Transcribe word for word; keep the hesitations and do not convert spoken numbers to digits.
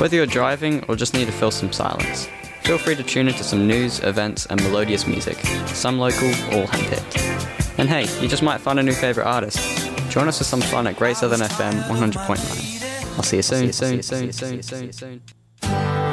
Whether you're driving or just need to fill some silence, feel free to tune into some news, events, and melodious music, some local, all handpicked. And hey, you just might find a new favourite artist. Join us for some fun at Great Southern F M one hundred point nine. I'll see you soon. See you soon. See you soon. See you soon.